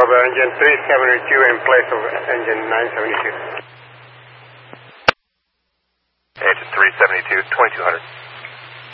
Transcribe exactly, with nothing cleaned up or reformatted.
of uh, engine three seventy-two in place of engine nine seventy-two. Engine three seventy-two, twenty-two hundred.